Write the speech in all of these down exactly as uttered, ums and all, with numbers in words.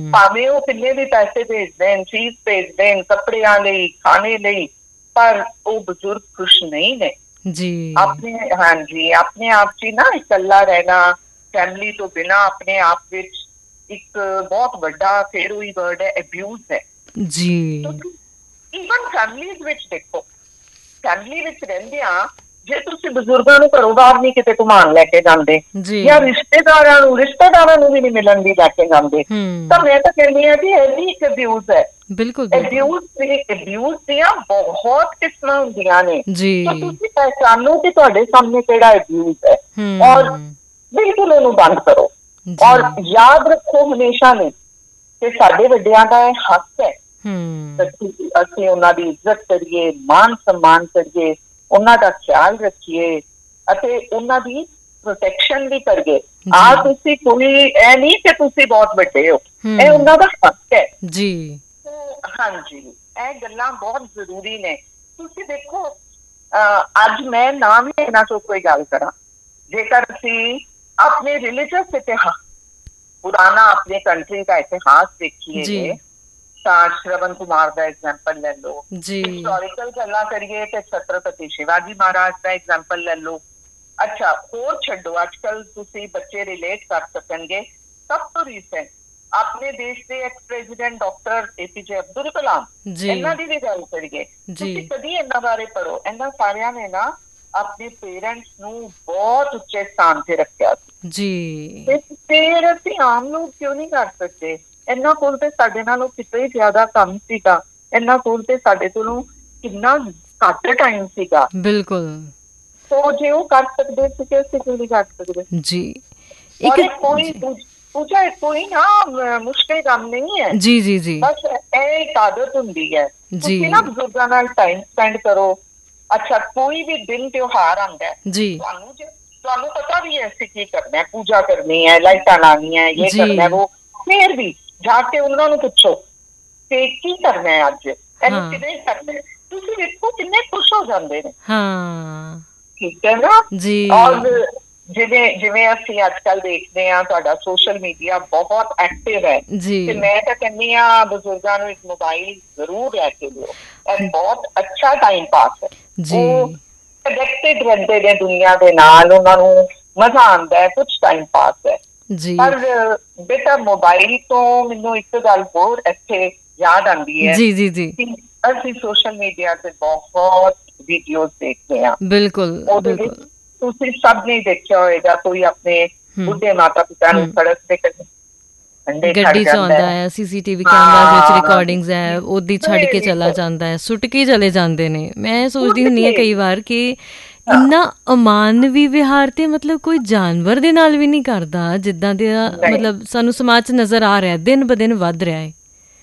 ਭਾਵੇਂ ਉਹ ਕਿੰਨੇ ਵੀ ਪੈਸੇ ਭੇਜ ਦੇਣ, ਫੀਸ ਭੇਜ ਦੇਣ ਕੱਪੜਿਆਂ ਲਈ, ਖਾਣੇ ਲਈ, ਪਰ ਉਹ ਬਜ਼ੁਰਗ ਖੁਸ਼ ਨਹੀਂ ਨੇ ਜੀ। ਆਪਣੇ। ਹਾਂਜੀ, ਆਪਣੇ ਆਪ 'ਚ ਹੀ ਨਾ ਇਕੱਲਾ ਰਹਿਣਾ, ਫੈਮਿਲੀ ਤੋਂ ਬਿਨਾਂ ਆਪਣੇ ਆਪ ਵਿੱਚ ਇੱਕ ਬਹੁਤ ਵੱਡਾ, ਫਿਰ ਉਹੀ ਵਰਡ ਹੈ, ਅਬਿਊਜ਼ ਹੈ ਜੀ। ਈਵਨ ਫੈਮਿਲੀਜ਼ ਵਿੱਚ ਦੇਖੋ, ਫੈਮਿਲੀ ਵਿੱਚ ਰਹਿੰਦਿਆਂ ਜੇ ਤੁਸੀਂ ਬਜ਼ੁਰਗਾਂ ਨੂੰ ਘਰੋਂ ਬਾਹਰ ਨਹੀਂ ਕਿਤੇ ਘੁਮਾਉਣ ਲੈ ਕੇ ਜਾਂਦੇ, ਜਾਂ ਰਿਸ਼ਤੇਦਾਰਾਂ ਨੂੰ ਰਿਸ਼ਤੇਦਾਰਾਂ ਨੂੰ ਵੀ ਨਹੀਂ ਮਿਲਣ ਵੀ ਲੈ ਕੇ ਜਾਂਦੇ, ਤਾਂ ਮੈਂ ਤਾਂ ਕਹਿੰਦੀ ਹਾਂ ਕਿ ਇਹ ਵੀ ਇੱਕ ਅਬਿਊਜ਼ ਹੈ। ਬਿਲਕੁਲ ਅਬਿਊਜ਼ ਅਬਿਊਜ਼ ਦੀਆਂ ਬਹੁਤ ਕਿਸਮਾਂ ਹੁੰਦੀਆਂ ਨੇ, ਤਾਂ ਜੀ। ਤੁਸੀਂ ਪਹਿਚਾਨੋ ਕਿ ਤੁਹਾਡੇ ਸਾਹਮਣੇ ਕਿਹੜਾ ਅਬਿਊਜ਼ ਹੈ, ਔਰ ਬਿਲਕੁਲ ਉਹਨੂੰ ਬੰਦ ਕਰੋ। ਔਰ ਯਾਦ ਰੱਖੋ ਹਮੇਸ਼ਾ ਨਹੀਂ ਕਿ ਸਾਡੇ ਵੱਡਿਆਂ ਦਾ ਇਹ ਹੱਕ ਹੈ ਅਸੀਂ ਉਹਨਾਂ ਦੀ ਇੱਜ਼ਤ ਕਰੀਏ, ਮਾਣ ਸਨਮਾਨ ਕਰੀਏ, ਉਹਨਾਂ ਦਾ ਖਿਆਲ ਰੱਖੀਏ ਅਤੇ ਉਹਨਾਂ ਦੀ ਪ੍ਰੋਟੈਕਸ਼ਨ ਵੀ ਕਰੀਏ। ਆ ਤੁਸੀਂ ਕੋਈ ਇਹ ਨਹੀਂ ਕਿ ਤੁਸੀਂ ਬਹੁਤ ਵੱਡੇ ਹੋ, ਇਹ ਉਹਨਾਂ ਦਾ ਹੱਕ ਹੈ ਜੀ। ਹਾਂਜੀ, ਇਹ ਗੱਲਾਂ ਬਹੁਤ ਜ਼ਰੂਰੀ ਨੇ। ਤੁਸੀਂ ਦੇਖੋ, ਅੱਜ ਮੈਂ ਨਾਮ ਲੈਣਾ ਤੋਂ ਕੋਈ ਗੱਲ ਕਰਾਂ, ਜੇਕਰ ਅਸੀਂ ਆਪਣੇ ਰਿਲੀਜੀਅਸ ਇਤਿਹਾਸ, ਪੁਰਾਣਾ ਆਪਣੇ ਕੰਟਰੀ ਦਾ ਇਤਿਹਾਸ ਦੇਖੀਏ ਤਾਂ ਸ਼੍ਰਵਣ ਕੁਮਾਰ ਦਾ ਐਗਜ਼ਾਮਪਲ ਲੈ ਲਓ, ਹਿਸਟੋਰੀਕਲ ਗੱਲਾਂ ਕਰੀਏ ਤੇ ਛਤਰਪਤੀ ਸ਼ਿਵਾਜੀ ਮਹਾਰਾਜ ਦਾ ਐਗਜ਼ਾਮਪਲ ਲੈ ਲਓ। ਅੱਛਾ, ਹੋਰ ਛੱਡੋ, ਅੱਜ ਕੱਲ ਤੁਸੀਂ ਬੱਚੇ ਰਿਲੇਟ ਕਰ ਸਕਣਗੇ, ਸਭ ਤੋਂ ਰੀਸੈਂਟ ਆਪਣੇ ਦੇਸ਼ ਦੇ ਐਕਸ ਪ੍ਰੈਜ਼ੀਡੈਂਟ ਡਾਕਟਰ ਏ ਪੀ ਜੇ ਅਬਦੁਲ ਕਲਾਮ, ਇਹਨਾਂ ਦੀ ਵੀ ਗੱਲ ਕਰੀਏ, ਤੁਸੀਂ ਕਦੀ ਇਹਨਾਂ ਬਾਰੇ ਪੜ੍ਹੋ। ਇਹਨਾਂ ਸਾਰਿਆਂ ਨੇ ਨਾ ਆਪਣੇ ਪੇਰੈਂਟਸ ਨੂੰ ਬਹੁਤ ਉੱਚੇ ਸਥਾਨ ਤੇ ਰੱਖਿਆ ਸੀ, ਤੇ ਫਿਰ ਅਸੀਂ ਆਮ ਲੋਕ ਕਿਉਂ ਨਹੀਂ ਕਰ ਸਕਦੇ? ਇਹਨਾਂ ਕੋਲ ਤੇ ਸਾਡੇ ਨਾਲੋਂ ਕਿਤੇ ਜ਼ਿਆਦਾ ਕੰਮ ਸੀਗਾ, ਇਹਨਾਂ ਕੋਲ ਤੇ ਸਾਡੇ ਕੋਲੋਂ ਕਿੰਨਾ ਘੱਟ ਟਾਈਮ ਸੀਗਾ। ਬਿਲਕੁਲ। ਸੋ ਜੇ ਉਹ ਕਰ ਸਕਦੇ ਸੀ, ਅਸੀਂ ਕਿਉਂ ਨਹੀਂ ਕਰ ਸਕਦੇ ਜੀ? ਔਰ ਕੋਈ ਪੂਜਾ ਕੋਈ ਨਾ ਮੁਸ਼ਕਿਲ ਕੰਮ ਨਹੀਂ ਹੈ ਜੀ ਜੀ ਜੀ। ਬਸ ਇਹ ਇੱਕ ਆਦਤ ਹੁੰਦੀ ਹੈ, ਤੁਸੀਂ ਨਾ ਬਜ਼ੁਰਗਾਂ ਨਾਲ ਟਾਈਮ ਸਪੈਂਡ ਕਰੋ। ਅੱਛਾ, ਕੋਈ ਵੀ ਦਿਨ ਤਿਉਹਾਰ ਆਉਂਦਾ ਜੀ, ਤੁਹਾਨੂੰ ਜੇ ਤੁਹਾਨੂੰ ਪਤਾ ਵੀ ਹੈ ਅਸੀਂ ਕੀ ਕਰਨਾ, ਪੂਜਾ ਕਰਨੀ ਹੈ, ਲਾਈਟਾਂ ਲਾਉਣੀਆਂ, ਇਹ ਕਰਨਾ ਉਹ, ਫਿਰ ਵੀ ਜਾ ਕੇ ਉਹਨਾਂ ਨੂੰ ਪੁੱਛੋ ਕਿ ਕੀ ਕਰਨਾ ਹੈ ਅੱਜ, ਇਹਨੂੰ ਕਿਵੇਂ ਕਰਨਾ, ਤੁਸੀਂ ਵੇਖੋ ਕਿੰਨੇ ਖੁਸ਼ ਹੋ ਜਾਂਦੇ ਨੇ। ਹਾਂ, ਠੀਕ ਹੈ ਨਾ ਜੀ। ਔਰ ਜਿਵੇਂ ਜਿਵੇਂ ਅਸੀਂ ਅੱਜ ਕੱਲ ਦੇਖਦੇ ਹਾਂ, ਤੁਹਾਡਾ ਸੋਸ਼ਲ ਮੀਡੀਆ ਬਹੁਤ ਐਕਟਿਵ ਹੈ, ਤੇ ਮੈਂ ਤਾਂ ਕਹਿੰਦੀ ਹਾਂ ਬਜ਼ੁਰਗਾਂ ਨੂੰ ਇੱਕ ਮੋਬਾਈਲ ਜ਼ਰੂਰ ਲੈ ਕੇ ਦਿਓ, ਇਹ ਬਹੁਤ ਅੱਛਾ ਟਾਈਮ ਪਾਸ ਹੈ। ਉਹ ਕਨੈਕਟਿਡ ਰਹਿੰਦੇ ਨੇ ਦੁਨੀਆ ਦੇ ਨਾਲ, ਉਹਨਾਂ ਨੂੰ ਮਜ਼ਾ ਆਉਂਦਾ ਹੈ, ਕੁਛ ਟਾਈਮ ਪਾਸ ਹੈ। ਪਰ ਬੇਟਾ ਮੋਬਾਈਲ ਤੋਂ ਮੈਨੂੰ ਇੱਕ ਗੱਲ ਹੋਰ ਇੱਥੇ ਯਾਦ ਆਉਂਦੀ ਹੈ ਜੀ ਜੀ ਜੀ, ਅਸੀਂ ਸੋਸ਼ਲ ਮੀਡੀਆ ਤੇ ਬਹੁਤ ਵੀਡੀਓਜ਼ ਦੇਖਦੇ ਹਾਂ। ਬਿਲਕੁਲ ਬਿਲਕੁਲ, ਤੁਸੀਂ ਸਭ ਨੇ ਦੇਖਿਆ ਹੋਏਗਾ, ਕੋਈ ਆਪਣੇ ਬੁੱਢੇ ਮਾਤਾ ਪਿਤਾ ਨੂੰ ਸੜਕ ਤੇ ਗੱਡੀ ਚ ਆਉਂਦਾ ਹੈ, ਸੀਸੀਟੀਵੀ ਕੈਮਰਾਜ਼ ਵਿੱਚ ਰਿਕਾਰਡਿੰਗਸ ਹੈ, ਉਹਦੀ ਛੱਡ ਕੇ ਚਲਾ ਜਾਂਦਾ ਹੈ, ਸੁੱਟ ਕੇ ਚਲੇ ਜਾਂਦੇ ਨੇ। ਮੈਂ ਸੋਚਦੀ ਹੁੰਦੀ ਹਾਂ ਕਈ ਵਾਰ ਕਿ ਇੰਨਾ ਅਮਾਨਵੀ ਵਿਹਾਰ ਤੇ ਮਤਲਬ ਕੋਈ ਜਾਨਵਰ ਦੇ ਨਾਲ ਵੀ ਨਹੀਂ ਕਰਦਾ, ਜਿੱਦਾਂ ਦਾ ਮਤਲਬ ਸਾਨੂੰ ਸਮਾਜ ਚ ਨਜ਼ਰ ਆ ਰਿਹਾ, ਦਿਨ ਬ ਦਿਨ ਵੱਧ ਰਿਹਾ ਹੈ।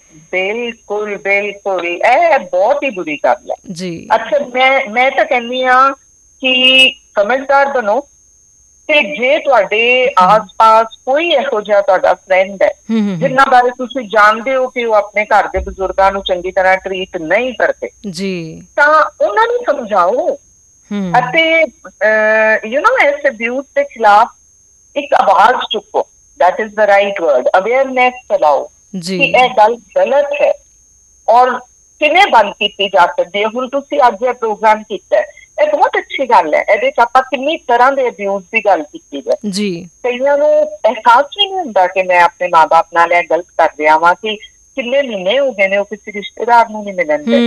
ਬਿਲਕੁਲ ਬਿਲਕੁਲ, ਇਹ ਬਹੁਤ ਹੀ ਬੁਰੀ ਗੱਲ ਹੈ ਜੀ। ਅੱਛਾ, ਮੈਂ ਮੈਂ ਤਾਂ ਕਹਿੰਦੀ ਹਾਂ ਕਿ ਸਮਝਦਾਰ ਬਣੋ, ਤੇ ਜੇ ਤੁਹਾਡੇ ਆਸ ਪਾਸ ਕੋਈ ਇਹੋ ਜਿਹਾ ਤੁਹਾਡਾ ਫਰੈਂਡ ਹੈ ਜਿਨ੍ਹਾਂ ਬਾਰੇ ਤੁਸੀਂ ਜਾਣਦੇ ਹੋ ਕਿ ਉਹ ਆਪਣੇ ਘਰ ਦੇ ਬਜ਼ੁਰਗਾਂ ਨੂੰ ਚੰਗੀ ਤਰ੍ਹਾਂ ਟਰੀਟ ਨਹੀਂ ਕਰਦੇ ਜੀ, ਤਾਂ ਉਹਨਾਂ ਨੂੰ ਸਮਝਾਓ ਅਤੇ ਯੂ ਨੋ ਇਸ ਅਬਿਊਜ਼ ਦੇ ਖਿਲਾਫ ਇੱਕ ਆਵਾਜ਼ ਚੁੱਕੋ। That is the right word, awareness ਫੈਲਾਓ ਕਿ ਇਹ ਗੱਲ ਗਲਤ ਹੈ ਔਰ ਕਿਵੇਂ ਬੰਦ ਕੀਤੀ ਜਾ ਸਕਦੀ ਹੈ। ਹੁਣ ਤੁਸੀਂ ਅੱਜ ਇਹ ਪ੍ਰੋਗਰਾਮ ਕੀਤਾ, ਇਹ ਬਹੁਤ ਅੱਛੀ ਗੱਲ ਹੈ। ਇਹਦੇ ਚ ਆਪਾਂ ਕਿੰਨੀ ਤਰ੍ਹਾਂ ਦੇ ਅਬਿਊਜ਼ ਦੀ ਗੱਲ ਕੀਤੀ ਹੈ ਜੀ। ਕਈਆਂ ਨੂੰ ਅਹਿਸਾਸ ਵੀ ਨਹੀਂ ਹੁੰਦਾ ਕਿ ਮੈਂ ਆਪਣੇ ਮਾਂ ਬਾਪ ਨਾਲ ਇਹ ਗਲਤ ਕਰ ਰਿਹਾ ਵਾਂ, ਕਿ ਕਿੰਨੇ ਮਹੀਨੇ ਹੋ ਗਏ ਨੇ ਉਹ ਕਿਸੇ ਰਿਸ਼ਤੇਦਾਰ ਨੂੰ ਨਹੀਂ ਮਿਲਣਗੇ।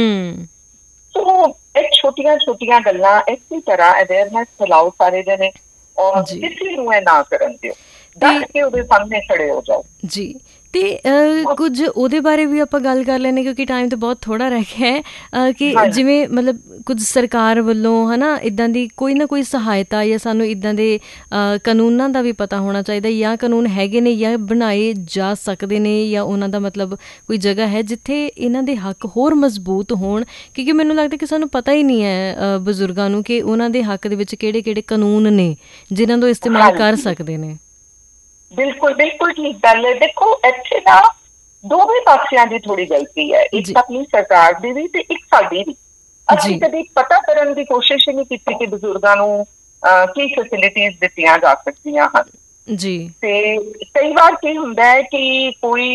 ਸੋ ਇਹ ਛੋਟੀਆਂ ਛੋਟੀਆਂ ਗੱਲਾਂ ਇਸੇ ਤਰ੍ਹਾਂ ਅਵੇਅਰਨੈਸ ਫੈਲਾਓ ਸਾਰੇ ਜਣੇ, ਔਰ ਕਿਸੇ ਨੂੰ ਇਹ ਨਾ ਕਰਨ ਦਿਓ, ਡਟ ਕੇ ਉਹਦੇ ਸਾਹਮਣੇ ਖੜੇ ਹੋ ਜਾਓ ਜੀ। ਤੇ ਕੁਝ ਉਹਦੇ ਬਾਰੇ ਵੀ ਆਪਾਂ ਗੱਲ ਕਰ ਲੈਂਦੇ, ਕਿਉਂਕਿ ਟਾਈਮ ਤਾਂ ਬਹੁਤ ਥੋੜ੍ਹਾ ਰਹਿ ਗਿਆ ਹੈ, ਕਿ ਜਿਵੇਂ ਮਤਲਬ ਕੁਝ ਸਰਕਾਰ ਵੱਲੋਂ ਹੈ ਨਾ ਇੱਦਾਂ ਦੀ ਕੋਈ ਨਾ ਕੋਈ ਸਹਾਇਤਾ, ਜਾਂ ਸਾਨੂੰ ਇੱਦਾਂ ਦੇ ਕਾਨੂੰਨਾਂ ਦਾ ਵੀ ਪਤਾ ਹੋਣਾ ਚਾਹੀਦਾ, ਜਾਂ ਕਾਨੂੰਨ ਹੈਗੇ ਨੇ ਜਾਂ ਬਣਾਏ ਜਾ ਸਕਦੇ ਨੇ, ਜਾਂ ਉਹਨਾਂ ਦਾ ਮਤਲਬ ਕੋਈ ਜਗ੍ਹਾ ਹੈ ਜਿੱਥੇ ਇਹਨਾਂ ਦੇ ਹੱਕ ਹੋਰ ਮਜ਼ਬੂਤ ਹੋਣ। ਕਿਉਂਕਿ ਮੈਨੂੰ ਲੱਗਦਾ ਕਿ ਸਾਨੂੰ ਪਤਾ ਹੀ ਨਹੀਂ ਹੈ ਬਜ਼ੁਰਗਾਂ ਨੂੰ ਕਿ ਉਹਨਾਂ ਦੇ ਹੱਕ ਦੇ ਵਿੱਚ ਕਿਹੜੇ ਕਿਹੜੇ ਕਾਨੂੰਨ ਨੇ ਜਿਨ੍ਹਾਂ ਦਾ ਇਸਤੇਮਾਲ ਕਰ ਸਕਦੇ ਨੇ। ਬਿਲਕੁਲ ਬਿਲਕੁਲ ਠੀਕ ਗੱਲ ਹੈ। ਦੇਖੋ ਇੱਥੇ ਨਾ ਦੋਵੇਂ ਪਾਸਿਆਂ ਦੀ ਥੋੜੀ ਗਲਤੀ ਹੈ, ਇੱਕ ਆਪਣੀ ਸਰਕਾਰ ਦੀ ਵੀ ਤੇ ਇੱਕ ਸਾਡੀ ਵੀ। ਅਸੀਂ ਕਦੇ ਪਤਾ ਕਰਨ ਦੀ ਕੋਸ਼ਿਸ਼ ਹੀ ਨਹੀਂ ਕੀਤੀ ਕਿ ਬਜ਼ੁਰਗਾਂ ਨੂੰ ਕੀ ਫੈਸਿਲਿਟੀਜ਼ ਦਿੱਤੀਆਂ ਜਾ ਸਕਦੀਆਂ ਹਨ ਜੀ। ਤੇ ਕਈ ਵਾਰ ਕੀ ਹੁੰਦਾ ਹੈ ਕਿ ਕੋਈ